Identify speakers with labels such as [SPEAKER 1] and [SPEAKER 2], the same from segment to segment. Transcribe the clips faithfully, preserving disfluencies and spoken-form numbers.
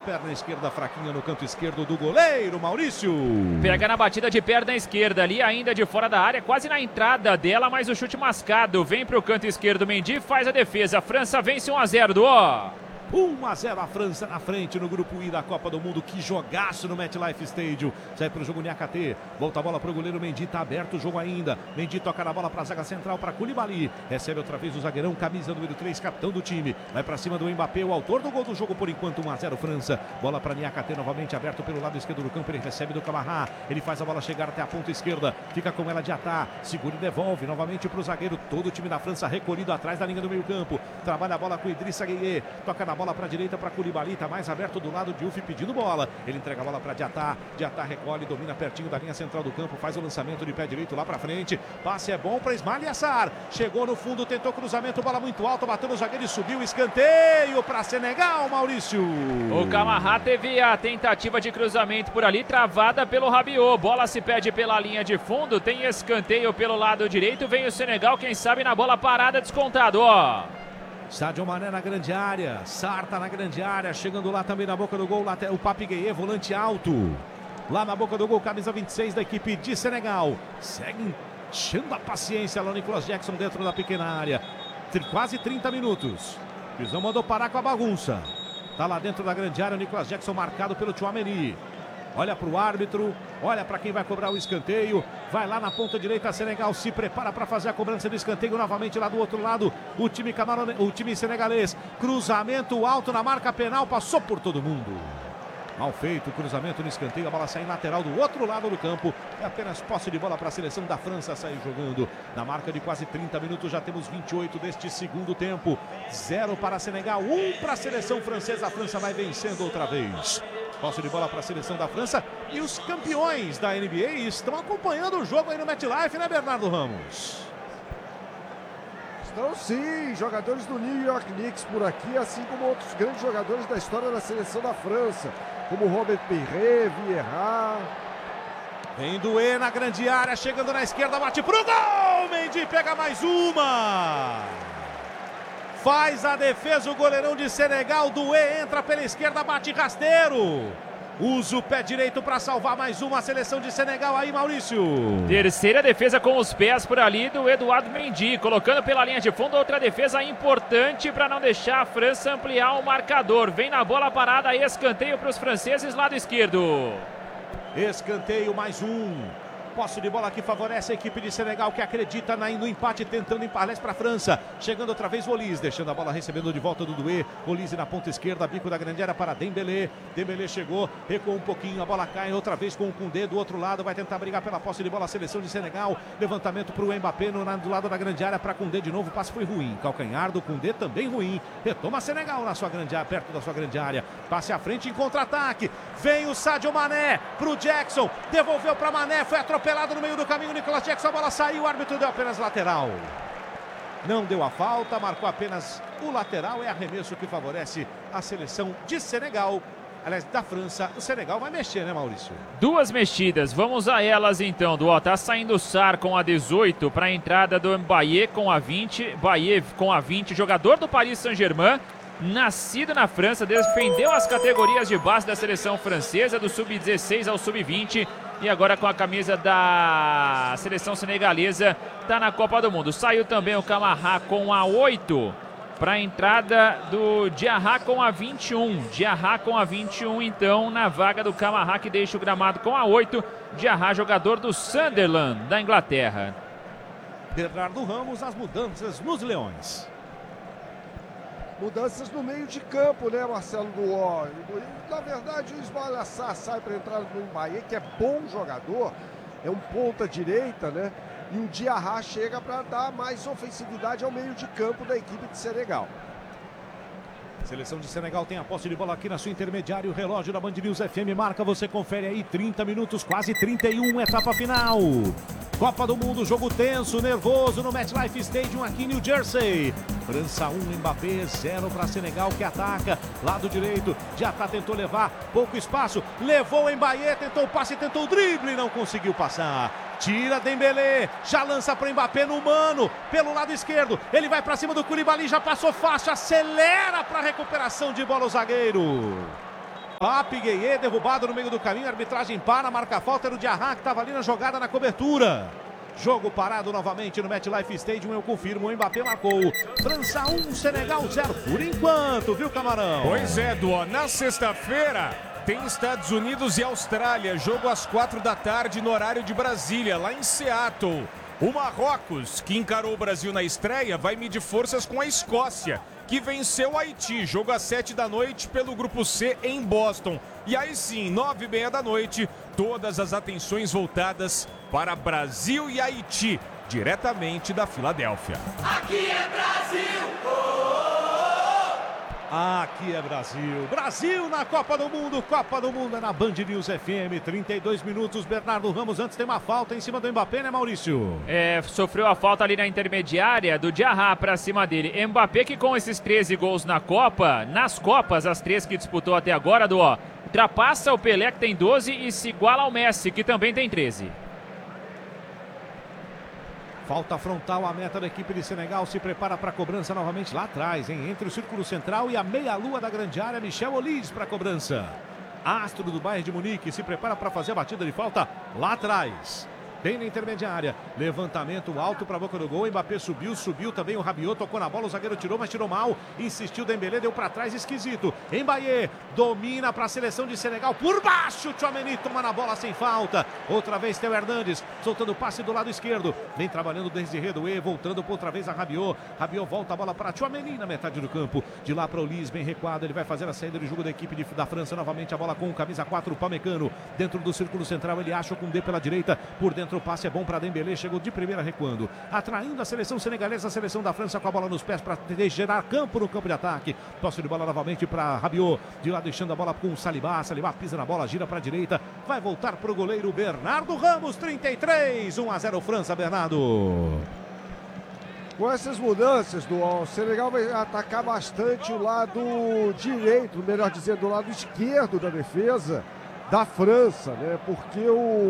[SPEAKER 1] perna esquerda fraquinha no canto esquerdo do goleiro, Maurício.
[SPEAKER 2] Pega na batida de perna esquerda ali, ainda de fora da área, quase na entrada dela, mas o chute mascado. Vem pro canto esquerdo, Mendy faz a defesa. A França vence um a zero do ó.
[SPEAKER 1] um a zero a França na frente no grupo I da Copa do Mundo. Que jogaço no MetLife Stadium. Sai pro jogo Niakate. Volta a bola pro goleiro Mendy. Tá aberto o jogo ainda. Mendy toca na bola pra zaga central para Koulibaly. Recebe outra vez o zagueirão, camisa número três, capitão do time. Vai pra cima do Mbappé, o autor do gol do jogo por enquanto. um a zero França. Bola pra Niakate novamente aberto pelo lado esquerdo do campo. Ele recebe do Camará. Ele faz a bola chegar até a ponta esquerda. Fica com ela de Atá. Segura e devolve novamente pro zagueiro. Todo o time da França recolhido atrás da linha do meio campo. Trabalha a bola com Idrissa Gueye. Toca na bola pra direita pra Koulibaly, tá mais aberto do lado de Uf pedindo bola. Ele entrega a bola para Diatá. Diatá recolhe, domina pertinho da linha central do campo, faz o lançamento de pé direito lá para frente. Passe é bom para Ismail Yassar. Chegou no fundo, tentou cruzamento, bola muito alta, bateu no zagueiro e subiu. Escanteio para Senegal, Maurício.
[SPEAKER 2] O Camará teve a tentativa de cruzamento por ali, travada pelo Rabiot. Bola se perde pela linha de fundo, tem escanteio pelo lado direito. Vem o Senegal, quem sabe na bola parada, descontado, ó.
[SPEAKER 1] Sadio Mané na grande área, Sarr tá na grande área, chegando lá também na boca do gol, o Pape Gueye, volante alto, lá na boca do gol, camisa vinte e seis da equipe de Senegal, segue enchendo a paciência lá o Nicolas Jackson dentro da pequena área, quase trinta minutos, Pisão mandou parar com a bagunça, tá lá dentro da grande área o Nicolas Jackson marcado pelo Tchouaméni. Olha para o árbitro, olha para quem vai cobrar o escanteio. Vai lá na ponta direita, Senegal se prepara para fazer a cobrança do escanteio novamente lá do outro lado. O time camarone... o time senegalês. Cruzamento alto na marca penal, passou por todo mundo. Mal feito, cruzamento no escanteio, a bola sai em lateral do outro lado do campo. É apenas posse de bola para a seleção da França sair jogando. Na marca de quase trinta minutos, já temos vinte e oito deste segundo tempo. Zero para Senegal, um para a seleção francesa. A França vai vencendo outra vez. Posse de bola para a seleção da França. E os campeões da N B A estão acompanhando o jogo aí no MetLife, né, Bernardo Ramos?
[SPEAKER 3] Estão sim, jogadores do New York Knicks por aqui, assim como outros grandes jogadores da história da seleção da França, como Robert Pires, Vieira.
[SPEAKER 1] Vem Doué na grande área, chegando na esquerda, bate pro gol! Mendy pega mais uma! Faz a defesa o goleirão de Senegal, Doué entra pela esquerda, bate rasteiro. Usa o pé direito para salvar mais uma seleção de Senegal aí, Maurício.
[SPEAKER 2] Terceira defesa com os pés por ali do Eduardo Mendy, colocando pela linha de fundo outra defesa importante para não deixar a França ampliar o marcador. Vem na bola parada, escanteio para os franceses, lado esquerdo.
[SPEAKER 1] Escanteio mais um. Posse de bola que favorece a equipe de Senegal, que acredita no empate, tentando empatar para a França. Chegando outra vez o Olise, deixando a bola, recebendo de volta do Doué. Olise na ponta esquerda, bico da grande área para Dembélé. Dembélé chegou, recuou um pouquinho, a bola cai outra vez com o Koundé do outro lado. Vai tentar brigar pela posse de bola a seleção de Senegal. Levantamento para o Mbappé no, do lado da grande área para Koundé de novo. O passe foi ruim. Calcanhar do Koundé também ruim. Retoma Senegal na sua grande área, perto da sua grande área. Passe à frente em contra-ataque. Vem o Sadio Mané para o Jackson. Devolveu para Mané, foi atropelado. Pelado no meio do caminho, Nicolas Jackson, a bola saiu, o árbitro deu apenas lateral. Não deu a falta, marcou apenas o lateral, é arremesso que favorece a seleção de Senegal. Aliás, da França, o Senegal vai mexer, né, Maurício?
[SPEAKER 2] Duas mexidas, vamos a elas então. Do ó, tá saindo o Sarr com a dezoito para a entrada do Mbaye com a vinte. Mbaye com a vinte, jogador do Paris Saint-Germain. Nascido na França, defendeu as categorias de base da seleção francesa, do sub dezesseis ao sub vinte, e agora com a camisa da seleção senegalesa, está na Copa do Mundo. Saiu também o Camará com a oito, para a entrada do Diarra com a vinte e um. Diarra com a vinte e um, então, na vaga do Camará, que deixa o gramado com a oito. Diarra, jogador do Sunderland, da Inglaterra.
[SPEAKER 1] Bernardo Ramos, as mudanças nos Leões.
[SPEAKER 3] Mudanças no meio de campo, né, Marcelo Duó? Na verdade, o Ismail Yassar sai para entrar no Mbaye, que é bom jogador, é um ponta direita, né? E o Diarra chega para dar mais ofensividade ao meio de campo da equipe de Senegal.
[SPEAKER 1] Seleção de Senegal tem a posse de bola aqui na sua intermediária. O relógio da Band News F M marca, você confere aí, trinta minutos, quase trinta e um, etapa final. Copa do Mundo, jogo tenso, nervoso no MetLife Stadium aqui em New Jersey. França um, Mbappé zero para Senegal, que ataca. Lado direito, Diatá tentou levar, pouco espaço, levou o Mbaye, tentou o passe, tentou o drible, não conseguiu passar. Tira Dembélé, já lança para Mbappé no mano, pelo lado esquerdo, ele vai para cima do Koulibaly, já passou fácil, acelera para a recuperação de bola o zagueiro. Papi Gueye derrubado no meio do caminho, a arbitragem para, marca a falta, era o Diarra que estava ali na jogada, na cobertura. Jogo parado novamente no MetLife Stadium, eu confirmo, o Mbappé marcou. França um, Senegal zero, por enquanto, viu, Camarão?
[SPEAKER 4] Pois é, Duó, na sexta-feira tem Estados Unidos e Austrália, jogo às quatro da tarde no horário de Brasília, lá em Seattle. O Marrocos, que encarou o Brasil na estreia, vai medir forças com a Escócia, que venceu o Haiti, jogo às sete da noite pelo Grupo C em Boston. E aí sim, nove e meia da noite, todas as atenções voltadas para Brasil e Haiti, diretamente da Filadélfia.
[SPEAKER 5] Aqui é Brasil! Oh, oh, oh.
[SPEAKER 1] Aqui é Brasil. Brasil na Copa do Mundo. Copa do Mundo é na Band News F M. trinta e dois minutos. Bernardo Ramos antes tem uma falta em cima do Mbappé, né, Maurício?
[SPEAKER 2] É, sofreu a falta ali na intermediária do Diarra pra cima dele. Mbappé que com esses treze gols na Copa, nas Copas, as três que disputou até agora, do ó, ultrapassa o Pelé que tem doze e se iguala ao Messi que também tem treze.
[SPEAKER 1] Falta frontal, a meta da equipe de Senegal se prepara para a cobrança novamente lá atrás, hein? Entre o círculo central e a meia-lua da grande área, Michel Olise para a cobrança. Astro do Bayern de Munique se prepara para fazer a batida de falta lá atrás. Bem na intermediária, levantamento alto para a boca do gol, Mbappé subiu, subiu também o Rabiot, tocou na bola, o zagueiro tirou, mas tirou mal, insistiu Dembélé, deu para trás, esquisito, Mbappé domina para a seleção de Senegal, por baixo, Tchouaméni toma na bola sem falta, outra vez Theo Hernandes, soltando o passe do lado esquerdo, vem trabalhando desde Redoué, voltando por outra vez a Rabiot, Rabiot volta a bola para Tchouaméni na metade do campo, de lá para o Olise, bem recuado, ele vai fazer a saída de jogo da equipe de, da França, novamente a bola com o camisa quatro, o Pamecano, dentro do círculo central, ele acha o Koundé pela direita, por dentro o passe é bom para Dembélé, chegou de primeira recuando, atraindo a seleção senegalesa, a seleção da França com a bola nos pés para gerar campo no campo de ataque. Posse de bola novamente para Rabiot, de lá deixando a bola com o Saliba, Saliba pisa na bola, gira para a direita, vai voltar para o goleiro Bernardo Ramos, trinta e três, um a zero França, Bernardo.
[SPEAKER 3] Com essas mudanças, do o Senegal vai atacar bastante o lado direito, melhor dizendo, do lado esquerdo da defesa da França, né? Porque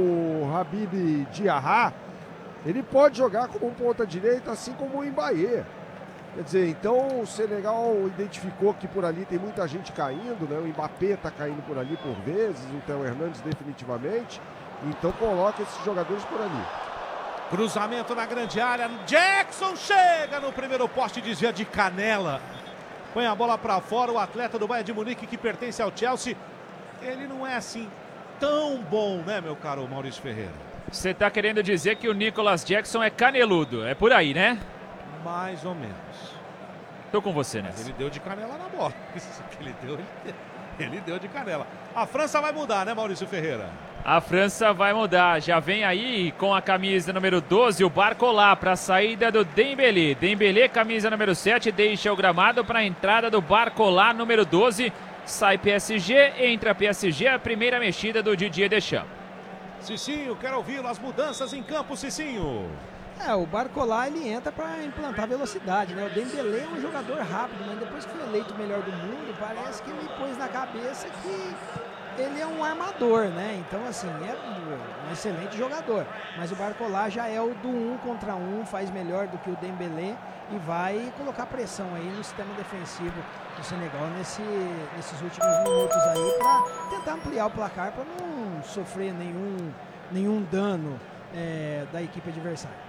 [SPEAKER 3] o Habib Diarra, ele pode jogar como um ponta direita, assim como o Mbappé. Quer dizer, então o Senegal identificou que por ali tem muita gente caindo, né? O Mbappé está caindo por ali por vezes, o Theo Hernandes definitivamente. Então coloca esses jogadores por ali.
[SPEAKER 1] Cruzamento na grande área, Jackson chega no primeiro poste, desvia de canela. Põe a bola para fora, o atleta do Bayern de Munique que pertence ao Chelsea. Ele não é assim tão bom, né, meu caro Maurício Ferreira?
[SPEAKER 2] Você tá querendo dizer que o Nicolas Jackson é caneludo, é por aí, né?
[SPEAKER 1] Mais ou menos.
[SPEAKER 2] Tô com você, né?
[SPEAKER 1] Ele deu de canela na bola. Isso que ele deu, ele deu. Ele deu de canela. A França vai mudar, né, Maurício Ferreira?
[SPEAKER 2] A França vai mudar. Já vem aí com a camisa número doze, o Barcola, para a saída do Dembélé. Dembélé, camisa número sete, deixa o gramado para a entrada do Barcola, número doze. Sai P S G, entra P S G, a primeira mexida do Didier Deschamps.
[SPEAKER 1] Cicinho, quero ouvi-lo, as mudanças em campo, Cicinho.
[SPEAKER 6] É, o Barcola ele entra para implantar velocidade, né? O Dembélé é um jogador rápido, mas depois que foi eleito o melhor do mundo, parece que ele pôs na cabeça que ele é um armador, né? Então, assim, é um excelente jogador. Mas o Barcola já é o do um contra um, faz melhor do que o Dembélé e vai colocar pressão aí no sistema defensivo do Senegal nesse, nesses últimos minutos aí para tentar ampliar o placar, para não sofrer nenhum, nenhum dano é, da equipe adversária.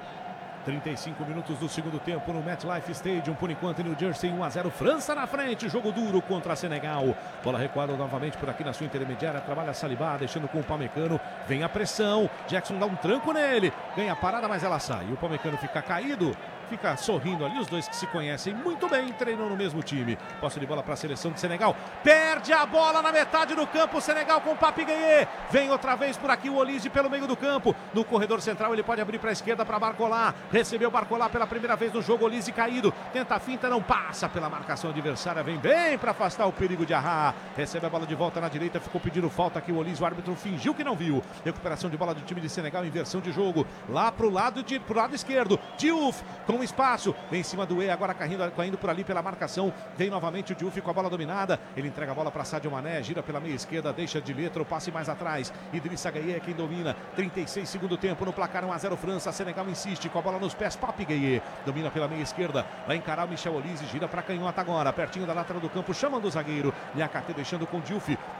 [SPEAKER 1] trinta e cinco minutos do segundo tempo no MetLife Stadium, por enquanto em New Jersey, um a zero, França na frente, jogo duro contra Senegal, bola recuada novamente por aqui na sua intermediária, trabalha Saliba, deixando com o Pamecano, vem a pressão, Jackson dá um tranco nele, ganha a parada, mas ela sai, e o Pamecano fica caído, fica sorrindo ali, os dois que se conhecem muito bem, treinam no mesmo time, posse de bola para a seleção de Senegal, perde a bola na metade do campo, Senegal com o Papi Gueye, vem outra vez por aqui o Olise pelo meio do campo, no corredor central ele pode abrir para a esquerda para Barcola, recebeu Barcola pela primeira vez no jogo, Olise caído, tenta a finta, não passa pela marcação adversária, vem bem para afastar o perigo de Diarra, recebe a bola de volta na direita, ficou pedindo falta aqui o Olise, o árbitro fingiu que não viu, recuperação de bola do time de Senegal, inversão de jogo, lá pro lado, de, pro lado esquerdo, Diouf com um espaço. Vem em cima do E, agora caindo, caindo por ali pela marcação. Vem novamente o Diouf com a bola dominada. Ele entrega a bola para Sadio Mané, gira pela meia esquerda, deixa de letra, o passe mais atrás. Idrissa Gueye é quem domina. trinta e seis segundo tempo no placar, um a zero França. Senegal insiste com a bola nos pés. Papi Gueye domina pela meia esquerda. Vai encarar o Michel Olise, gira para canhota agora, pertinho da lateral do campo, chamando o zagueiro. Niakate deixando com o Diouf.